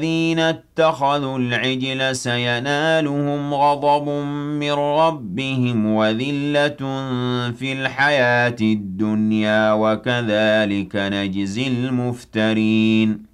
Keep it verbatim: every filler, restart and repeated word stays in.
الذين اتخذوا العجل سينالهم غضب من ربهم وذلة في الحياة الدنيا وكذلك نجزي المفترين